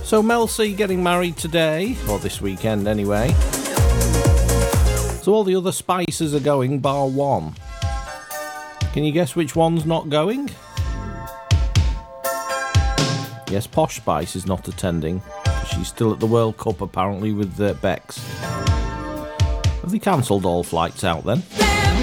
So Mel C getting married today, or this weekend anyway. So all the other Spices are going, bar one. Can you guess which one's not going? Yes, Posh Spice is not attending. She's still at the World Cup apparently with Bex. Have they cancelled all flights out then?